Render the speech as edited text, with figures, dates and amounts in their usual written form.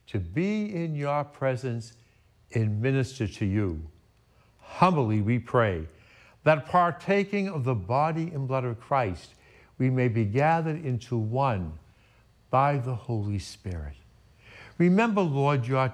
to be in your presence and minister to you. Humbly we pray that partaking of the body and blood of Christ, we may be gathered into one by the Holy Spirit. Remember, Lord, your